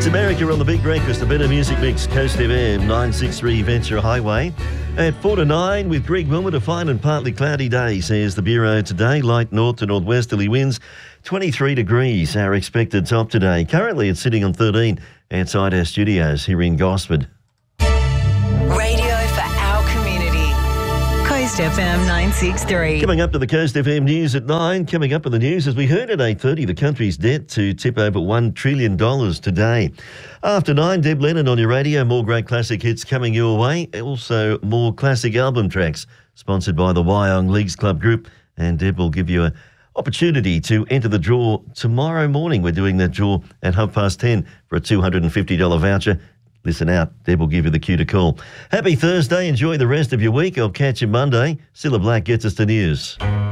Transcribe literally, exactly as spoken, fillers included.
America on the Big Breakfast, the Better Music Mix, Coast F M, nine sixty-three Venture Highway. At four to nine with Greg Wilmot, a fine and partly cloudy day, says the Bureau today. Light north to northwesterly winds, twenty-three degrees, our expected top today. Currently it's sitting on thirteen outside our studios here in Gosford. Radio for our community. Coast F M nine sixty-three. Coming up to the Coast F M News at nine. Coming up in the news, as we heard at eight thirty, the country's debt to tip over one trillion dollars today. After nine, Deb Lennon on your radio. More great classic hits coming your way. Also, more classic album tracks, sponsored by the Wyong Leagues Club Group. And Deb will give you an opportunity to enter the draw tomorrow morning. We're doing that draw at half past ten for a two hundred fifty dollars voucher. Listen out, Deb will give you the cue to call. Happy Thursday. Enjoy the rest of your week. I'll catch you Monday. Cilla Black gets us the news.